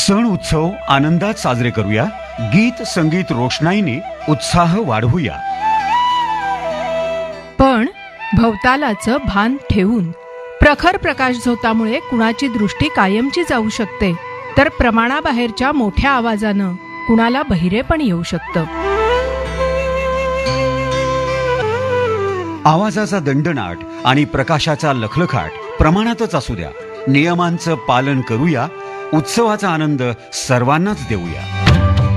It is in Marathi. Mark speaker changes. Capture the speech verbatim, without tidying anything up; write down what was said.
Speaker 1: सण उत्सव आनंदात साजरे करूया. गीत संगीत रोषणाईने उत्साह वाढवूया.
Speaker 2: पण भवतालाचं भान ठेवून. प्रखर प्रकाश झोतामुळे कुणाची दृष्टी कायमची जाऊ शकते, तर प्रमाणाबाहेरच्या मोठ्या आवाजानं कुणाला बहिरेपण येऊ शकतं.
Speaker 1: आवाजाचा दंडनाट आणि प्रकाशाचा लखलखाट प्रमाणातच असू द्या. नियमांचं पालन करूया. उत्सवाचा आनंद सर्वांनाच देऊया.